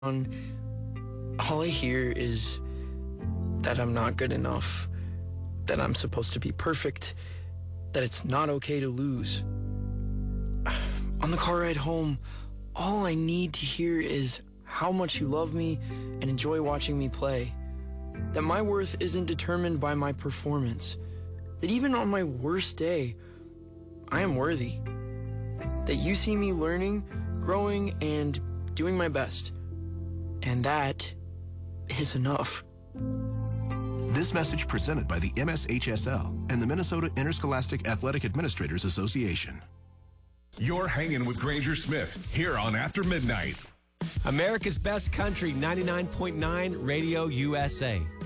all I hear is that I'm not good enough, that I'm supposed to be perfect, that it's not okay to lose. On the car ride home, all I need to hear is how much you love me and enjoy watching me play. That my worth isn't determined by my performance. That even on my worst day, I am worthy. That you see me learning, growing, and doing my best. And that is enough. This message presented by the MSHSL and the Minnesota Interscholastic Athletic Administrators Association. You're hanging with Granger Smith here on After Midnight. America's Best Country 99.9 Radio USA.